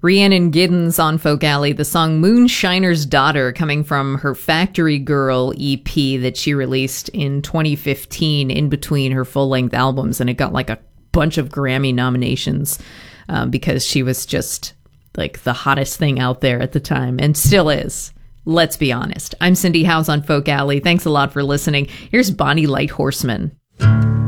Rhiannon Giddens on Folk Alley, the song Moonshiner's Daughter, coming from her Factory Girl EP that she released in 2015 in between her full-length albums, and it got like a bunch of Grammy nominations because she was just like the hottest thing out there at the time, and still is. Let's be honest. I'm Cindy Howes on Folk Alley. Thanks a lot for listening. Here's Bonnie Light Horseman.